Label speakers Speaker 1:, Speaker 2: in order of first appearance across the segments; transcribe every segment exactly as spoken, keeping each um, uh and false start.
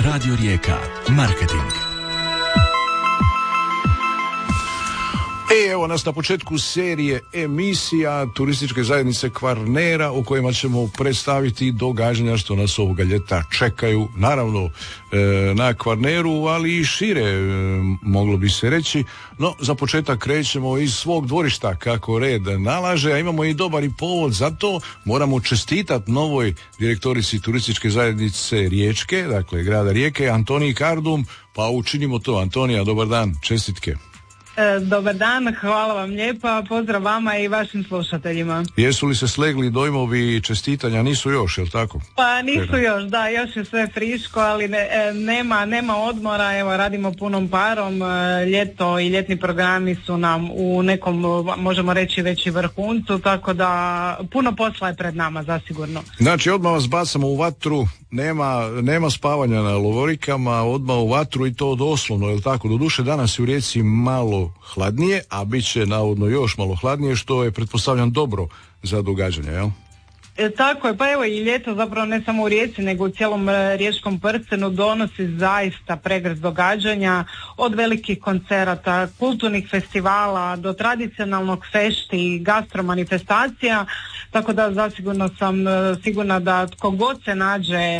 Speaker 1: Radio Rijeka. Marketing.
Speaker 2: E, evo nas na početku serije emisija Turističke zajednice Kvarnera u kojima ćemo predstaviti događanja što nas ovoga ljeta čekaju, naravno e, na Kvarneru, ali i šire, e, moglo bi se reći. No, za početak krećemo iz svog dvorišta kako red nalaže, a imamo i dobar i povod za to. Moramo čestitati novoj direktorici Turističke zajednice Riječke, dakle grada Rijeke, Antoniji Kardum, pa učinimo to. Antonija, dobar dan, čestitke.
Speaker 3: Dobar dan, hvala vam lijepa, pozdrav vama i vašim slušateljima.
Speaker 2: Jesu li se slegli dojmovi čestitanja? Nisu još, jel tako?
Speaker 3: Pa nisu još, da, još je sve friško, ali ne, nema, nema odmora, evo radimo punom parom, ljeto i ljetni programi su nam u nekom, možemo reći, već i vrhuncu, tako da puno posla je pred nama, zasigurno.
Speaker 2: Znači, odmah vas bacamo u vatru, nema, nema spavanja na lovorikama, odmah u vatru i to doslovno, jel tako? Doduše danas je u Rijeci malo hladnije, a bit će navodno još malo hladnije, što je, pretpostavljam, dobro za događanje, jel?
Speaker 3: E, tako je, pa evo i ljeto zapravo ne samo u Rijeci nego u cijelom e, riječkom prstenu donosi zaista pregršt događanja, od velikih koncerata, kulturnih festivala do tradicionalnog fešti, gastromanifestacija, tako da zasigurno sam e, sigurna da tko god se nađe e,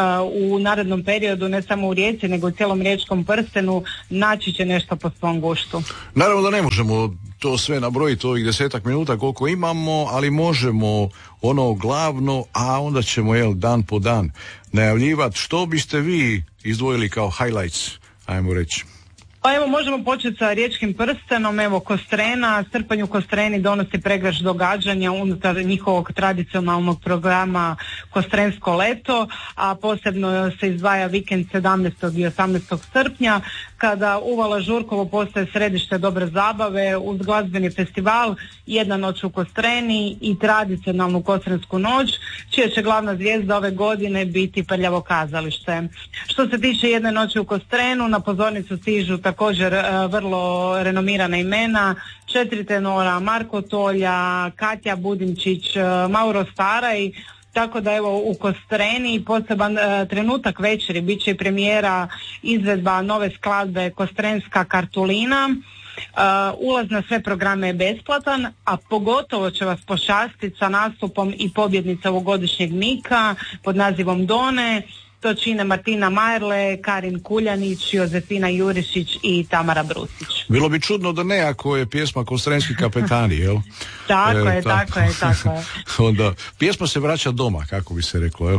Speaker 3: u narednom periodu, ne samo u Rijeci nego u cijelom riječkom prstenu, naći će nešto po svom guštu.
Speaker 2: Naravno da ne možemo to sve nabrojiti ovih desetak minuta koliko imamo, ali možemo ono glavno, a onda ćemo jel dan po dan najavljivati. Što biste vi izdvojili kao highlights, ajmo reći?
Speaker 3: Pa evo možemo početi sa riječkim prstenom, evo Kostrena, Srpanj u Kostreni donosi pregršt događanja unutar njihovog tradicionalnog programa Kostrensko leto, a posebno se izdvaja vikend sedamnaestog i osamnaestog srpnja kada Uvala Žurkovo postaje središte dobre zabave uz glazbeni festival, jedna noć u Kostreni i tradicionalnu Kostrensku noć, čija će glavna zvijezda ove godine biti Prljavo kazalište. Što se tiče jedne noći u Kostrenu, na pozornicu stižu također uh, vrlo renomirana imena, četiri tenora, Marko Tolja, Katja Budimčić, uh, Mauro Staraj, tako da evo u Kostreni poseban uh, trenutak večeri bit će premijera izvedba nove skladbe Kostrenska kartulina. Uh, ulaz na sve programe je besplatan, a pogotovo će vas počastiti sa nastupom i pobjednica ovogodišnjeg Mika pod nazivom Done. To čine Martina Majerle, Karin Kuljanić, Jozefina Jurišić i Tamara Brusić.
Speaker 2: Bilo bi čudno da ne ako je pjesma Kostrenski kapetani, jel?
Speaker 3: Tako e, je, ta... tako je, tako je.
Speaker 2: Onda, pjesma se vraća doma, kako bi se reklo, jel?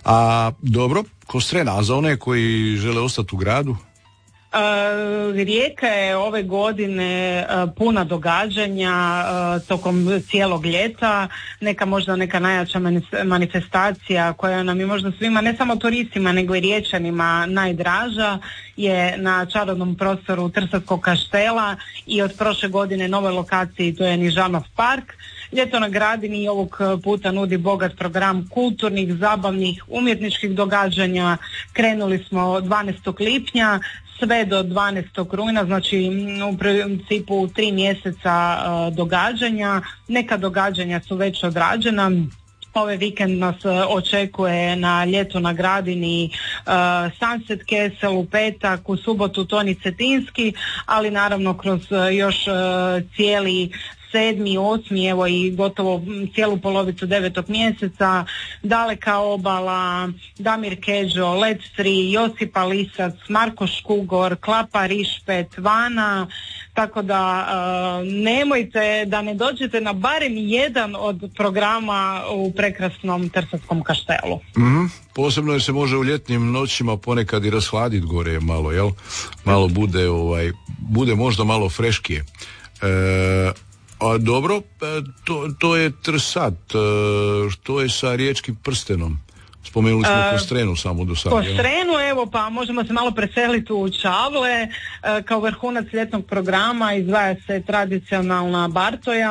Speaker 2: A dobro, Kostrena, a za one koji žele ostati u gradu?
Speaker 3: Uh, Rijeka je ove godine uh, puna događanja uh, tokom cijelog ljeta, neka možda neka najjača manifestacija koja nam je možda svima, ne samo turistima nego i Riječanima najdraža, je na čarobnom prostoru Trsatskog kaštela i od prošle godine novoj lokaciji, to je Nižanov park. Ljeto na Gradini ovog puta nudi bogat program kulturnih, zabavnih, umjetničkih događanja. Krenuli smo dvanaestog lipnja sve do dvanaestog rujna, znači u principu tri mjeseca uh, događanja. Neka događanja su već odrađena. Ove vikend nas očekuje na ljetu na Gradini uh, Sunset Castle, u petak, u subotu Toni Cetinski, ali naravno kroz uh, još uh, cijeli sedmi, osmi, evo i gotovo cijelu polovicu devetog mjeseca, Daleka obala, Damir Keđo, Led tri, Josipa Lisac, Marko Škugor, Klapa Rišpet, Vana, tako da uh, nemojte da ne dođete na barem jedan od programa u prekrasnom Trsatskom kaštelu.
Speaker 2: Mm-hmm. Posebno je se može u ljetnim noćima ponekad i rashladiti gore malo, jel? Malo bude, ovaj, bude možda malo freškije. E, A dobro, to, to je Trsat, što je sa riječkim prstenom? Spomenuli smo uh, Kostrenu samo do sada.
Speaker 3: Kostrenu, evo pa možemo se malo preseliti u Čavle, uh, kao vrhunac ljetnog programa izdvaja se tradicionalna Bartoja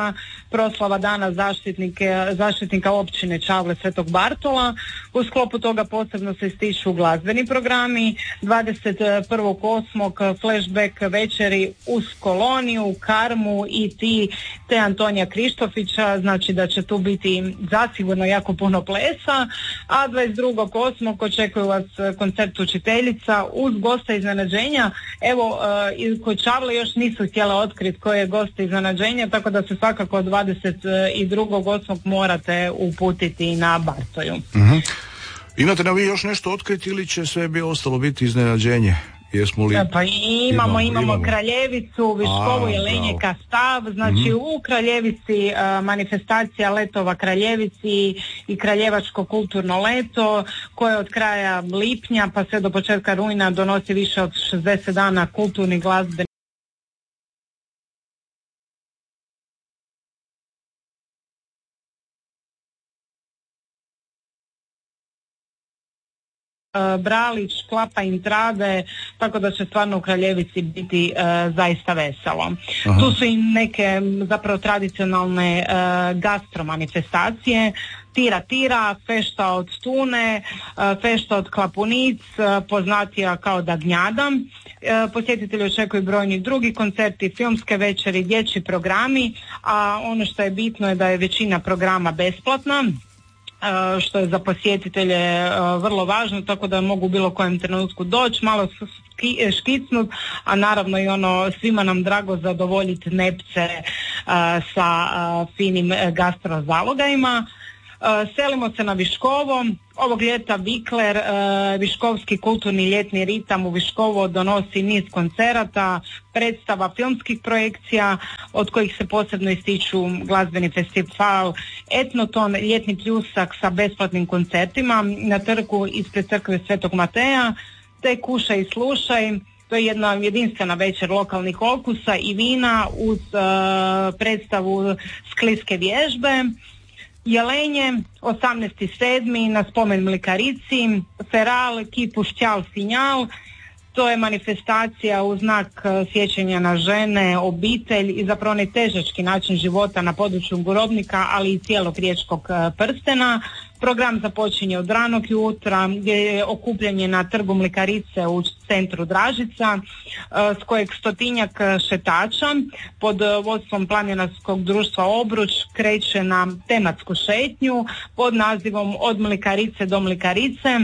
Speaker 3: proslava dana zaštitnike, zaštitnika općine Čavle Svetog Bartola. U sklopu toga posebno se ističu glazbeni programi. dvadeset prvog osmog flashback večeri uz koloniju, Karmu i ti te Antonija Krištofića, znači da će tu biti zasigurno jako puno plesa, a dvadeset drugog osmog očekuju vas koncert učiteljica uz gosta iznenađenja. Evo, uh, kod Čavle još nisu htjela otkriti koje je gost iznenađenja, tako da se svakako dvadeset drugog osmog morate uputiti na Bartoju.
Speaker 2: Mm-hmm. Imate nam vi još nešto otkriti ili će sve bi ostalo biti iznenađenje? Jesmo li...
Speaker 3: Pa imamo, imamo, imamo Kraljevicu, Viškovo, Jelenje, Kastav, znači mm-hmm. u Kraljevici uh, manifestacija letova Kraljevici i Kraljevačko kulturno leto koje od kraja lipnja pa sve do početka rujna donosi više od šezdeset dana kulturnih glazbenih Bralić, Klapa, Intrade, tako da će stvarno u Kraljevici biti uh, zaista veselo. Aha. Tu su i neke zapravo tradicionalne uh, gastro manifestacije, Tira Tira, fešta od tune, uh, fešta od klapunic, uh, poznatija kao Dagnjada. Uh, posjetitelji očekuju brojni drugi koncerti, filmske večeri, dječji programi, a ono što je bitno je da je većina programa besplatna, Uh, što je za posjetitelje uh, vrlo važno, tako da mogu u bilo kojem trenutku doći, malo ski, škicnut, a naravno i ono svima nam drago zadovoljiti nepce uh, sa uh, finim gastro zalogajima. Uh, selimo se na Viškovo. Ovog ljeta Vikler, uh, Viškovski kulturni ljetni ritam u Viškovo donosi niz koncerata, predstava filmskih projekcija, od kojih se posebno ističu glazbeni festival Etnoton, ljetni pljusak sa besplatnim koncertima na trgu ispred crkve Svetog Mateja, te Kušaj i slušaj. To je jedna jedinstvena večer lokalnih okusa i vina uz uh, predstavu skliske vježbe. Jelenje, osamnaesti sedmi na spomen Mlikarici, Feral, Kipu, Šćal, Sinjal. To je manifestacija u znak sjećanja na žene, obitelj i zapravo onaj težački način života na području Gurovnika, ali i cijelog riječkog prstena. Program započinje od ranog jutra gdje je okupljanje na trgu Mlikarice u centru Dražica, s kojeg stotinjak šetača pod vodstvom planinarskog društva Obruč kreće na tematsku šetnju pod nazivom Od Mlikarice do Mlikarice.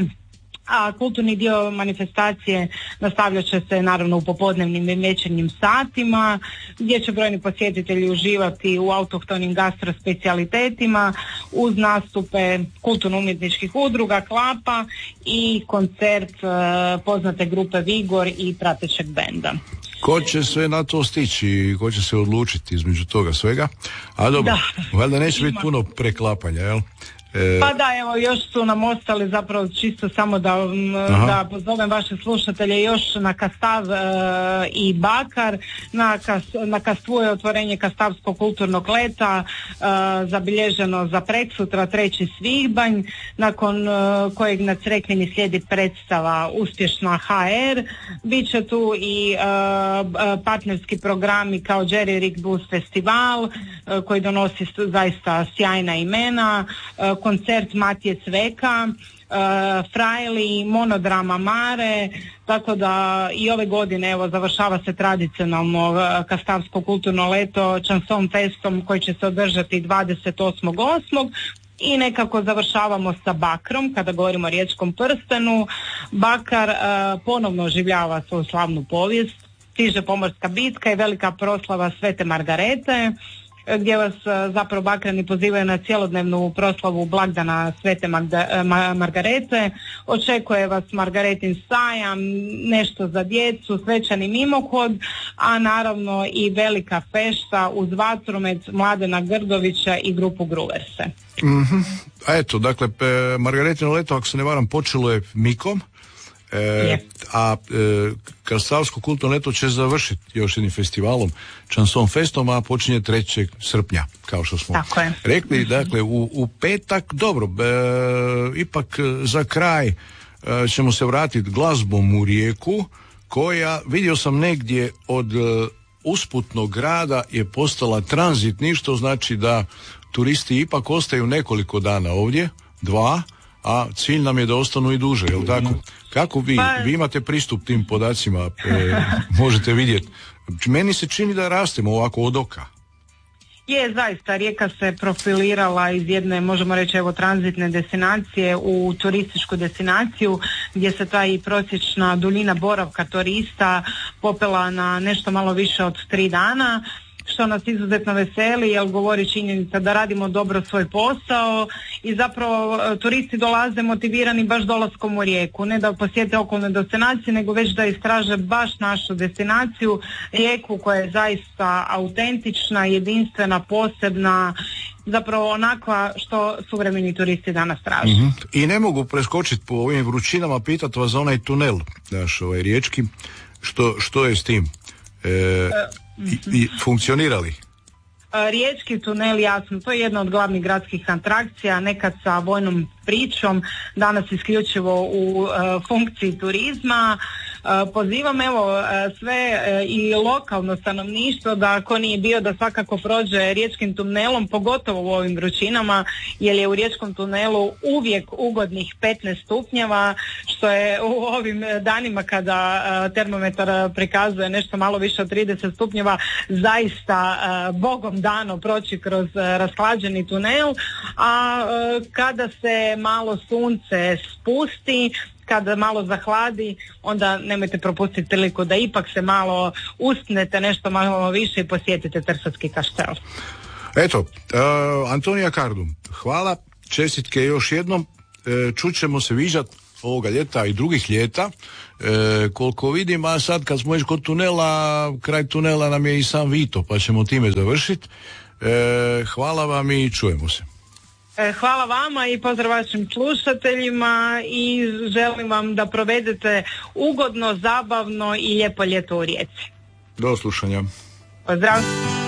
Speaker 3: A kulturni dio manifestacije nastavljat će se naravno u popodnevnim i večernjim satima gdje će brojni posjetitelji uživati u autohtonim gastro specijalitetima uz nastupe kulturno-umjetničkih udruga, Klapa i koncert uh, poznate grupe Vigor i pratećeg benda.
Speaker 2: Ko će sve na to stići i ko će se odlučiti između toga svega? A dobro, valjda neće biti puno preklapanja, jel?
Speaker 3: Pa da, evo, još su nam ostali zapravo čisto samo da, da pozovem vaše slušatelje još na Kastav e, i Bakar. Na, kas, na Kastvu je otvorenje Kastavskog kulturnog leta e, zabilježeno za preksutra treći svibanj, nakon e, kojeg na Crekvini slijedi predstava Uspješna ha er. Biće tu i e, partnerski programi kao Jerry Rick Blues Festival e, koji donosi zaista sjajna imena, e, koncert Matije Cveka, uh, Frajli, monodrama Mare, tako da i ove godine evo završava se tradicionalno uh, Kastavsko kulturno leto Chanson Festom koji će se održati dvadeset osmog osmog i nekako završavamo sa Bakrom kada govorimo o riječkom prstenu. Bakar uh, ponovno oživljava svoju slavnu povijest, stiže pomorska bitka i velika proslava Svete Margarete, gdje vas zapravo Bakrani pozivaju na cjelodnevnu proslavu blagdana Svete Magda, Ma, Margarete. Očekuje vas Margaretin sajam, nešto za djecu, svečani mimohod, a naravno i velika fešta uz vatromet Mladena Grdovića i grupu Gruverse.
Speaker 2: Mm-hmm. A eto, dakle, Margaretino leto, ako se ne varam, počelo je mikom. E, a e, Kastavsko kulturno leto će završiti još jednim festivalom Chanson Festom, a počinje trećeg srpnja, kao što smo rekli. Dakle, u, u petak, dobro, e, ipak za kraj e, ćemo se vratiti glazbom u Rijeku, koja, vidio sam negdje od e, usputnog grada je postala tranzitni, što znači da turisti ipak ostaju nekoliko dana ovdje, dva, a cilj nam je da ostanu i duže, jel tako? Kako vi,
Speaker 3: Pa...
Speaker 2: vi imate pristup tim podacima, e, možete vidjeti. Meni se čini da rastemo ovako od oka.
Speaker 3: Je, zaista, Rijeka se profilirala iz jedne, možemo reći, evo, tranzitne destinacije u turističku destinaciju, gdje se ta i prosječna duljina boravka turista popela na nešto malo više od tri dana, što nas izuzetno veseli, jer govori činjenica da radimo dobro svoj posao i zapravo turisti dolaze motivirani baš dolaskom u Rijeku, ne da posjete okolne destinacije, nego već da istraže baš našu destinaciju, Rijeku koja je zaista autentična, jedinstvena, posebna, zapravo onakva što suvremeni turisti danas traže.
Speaker 2: Mm-hmm. I ne mogu preskočiti po ovim vrućinama, pitati vas za onaj tunel, naš ovaj riječki, što, što je s tim? E, e, I, i funkcionirali?
Speaker 3: Riječki tunel, jasno, to je jedna od glavnih gradskih atrakcija, nekad sa vojnom pričom, danas isključivo u uh, funkciji turizma. Uh, pozivam evo uh, sve uh, i lokalno stanovništvo da ako nije bio da svakako prođe riječkim tunelom, pogotovo u ovim vrućinama, jer je u riječkom tunelu uvijek ugodnih petnaest stupnjeva, što je u ovim danima kada uh, termometar prikazuje nešto malo više od trideset stupnjeva, zaista uh, bogom dano proći kroz uh, rashlađeni tunel, a uh, kada se malo sunce spusti, kada malo zahladi, onda nemojte propustiti priliku da ipak se malo uspnete nešto malo više i posjetite Trsatski kaštel.
Speaker 2: Eto, uh, Antonija Kardum, hvala, čestitke još jednom, uh, čućemo se viđat ovoga ljeta i drugih ljeta. E, koliko vidim, a sad kad smo već kod tunela, kraj tunela nam je i sam Vito, pa ćemo time završiti. E, hvala vam i čujemo se.
Speaker 3: Hvala vama i pozdrav vašim slušateljima i želim vam da provedete ugodno, zabavno i lijepo ljeto u Rijeci.
Speaker 2: Do slušanja.
Speaker 3: Pozdrav.